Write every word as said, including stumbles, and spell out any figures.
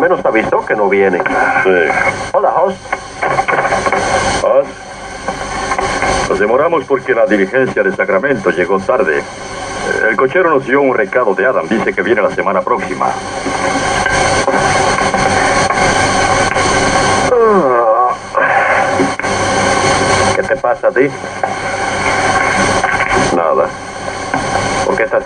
menos avisó que no viene. Sí. Hola, Hoss. Hoss. Nos demoramos porque la diligencia de Sacramento llegó tarde. El cochero nos dio un recado de Adam. Dice que viene la semana próxima. ¿Qué te pasa a ti? Nada. ¿Por qué estás